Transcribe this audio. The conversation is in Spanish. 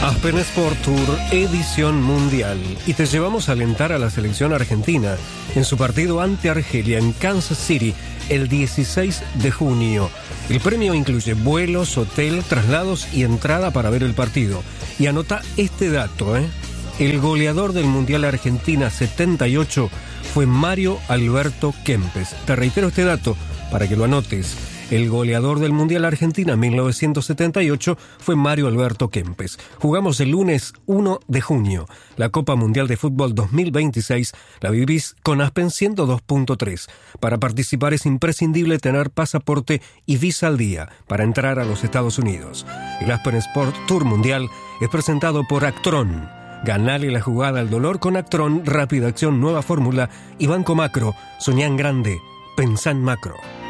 Aspen Sport Tour edición mundial y te llevamos a alentar a la selección argentina en su partido ante Argelia en Kansas City el 16 de junio. El premio incluye vuelos, hotel, traslados y entrada para ver el partido. Y anota este dato, El goleador del Mundial Argentina 78 fue Mario Alberto Kempes. Te reitero este dato para que lo anotes. El goleador del Mundial Argentina 1978 fue Mario Alberto Kempes. Jugamos el lunes 1 de junio. La Copa Mundial de Fútbol 2026 la vivís con Aspen 102.3. Para participar es imprescindible tener pasaporte y visa al día para entrar a los Estados Unidos. El Aspen Sport Tour Mundial es presentado por Actron. Ganale la jugada al dolor con Actron, Rápida Acción, Nueva Fórmula y Banco Macro. Soñá en grande, pensá en macro.